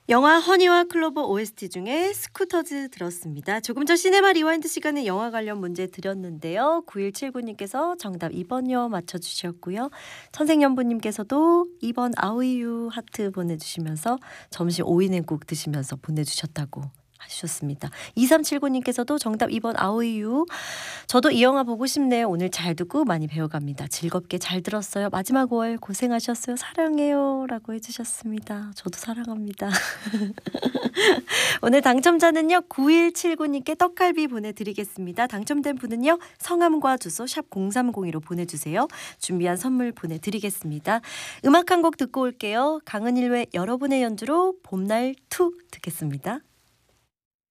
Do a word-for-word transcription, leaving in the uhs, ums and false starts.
영화 허니와 클로버 오에스티 중에 스쿠터즈 들었습니다. 조금 전 시네마 리와인드 시간에 영화 관련 문제 드렸는데요. 구일칠구님께서 정답 이 번요 맞춰주셨고요. 천생연분님께서도 이 번 아우이유 하트 보내주시면서 점심 오이냉국 드시면서 보내주셨다고 하셨습니다. 이삼칠구님께서도 정답 이 번 아우이유. 저도 이 영화 보고 싶네요. 오늘 잘 듣고 많이 배워갑니다. 즐겁게 잘 들었어요. 마지막 월 고생하셨어요. 사랑해요 라고 해주셨습니다. 저도 사랑합니다. 오늘 당첨자는요 구일칠구님께 떡갈비 보내드리겠습니다. 당첨된 분은요 성함과 주소 샵 공삼공이로 보내주세요. 준비한 선물 보내드리겠습니다. 음악 한 곡 듣고 올게요. 강은일의 여러분의 연주로 봄날 투 듣겠습니다.